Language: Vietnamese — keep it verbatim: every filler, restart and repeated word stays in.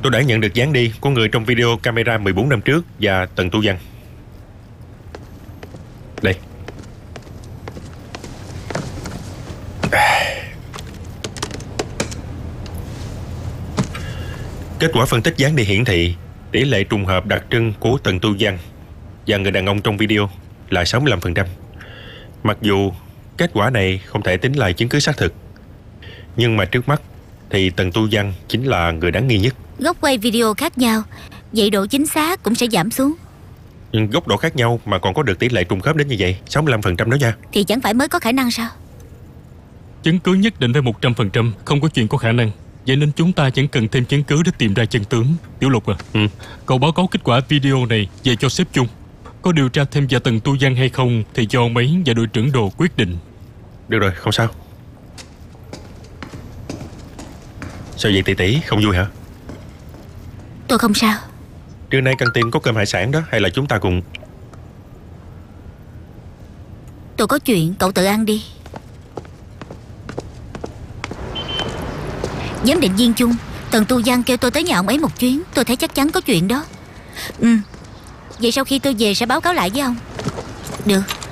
Tôi đã nhận được dáng đi của người trong video camera mười bốn năm trước và Tần Tu Văn. Đây. Kết quả phân tích dáng đi hiển thị tỷ lệ trùng hợp đặc trưng của Tần Tu Văn và người đàn ông trong video là sáu mươi lăm phần trăm. Mặc dù kết quả này không thể tính là chứng cứ xác thực, nhưng mà trước mắt thì Tần Tu Văn chính là người đáng nghi nhất. Góc quay video khác nhau, vậy độ chính xác cũng sẽ giảm xuống. Nhưng góc độ khác nhau mà còn có được tỷ lệ trùng khớp đến như vậy, sáu mươi lăm phần trăm đó nha. Thì chẳng phải mới có khả năng sao? Chứng cứ nhất định phải một trăm phần trăm, không có chuyện có khả năng. Vậy nên chúng ta chẳng cần thêm chứng cứ để tìm ra chân tướng. Tiểu Lục à, ừ. cậu báo cáo kết quả video này về cho sếp Chung. Có điều tra thêm vào Tần Tu Văn hay không thì do ông ấy và đội trưởng Đồ quyết định. Được rồi, không sao. Sao vậy tỷ tỷ, không vui hả? Tôi không sao. Trưa nay căng tin có cơm hải sản đó, hay là chúng ta cùng... Tôi có chuyện, cậu tự ăn đi. Giám định viên Chung, Tần Tu Văn kêu tôi tới nhà ông ấy một chuyến. Tôi thấy chắc chắn có chuyện đó. Ừ. Vậy sau khi tôi về sẽ báo cáo lại với ông. Được.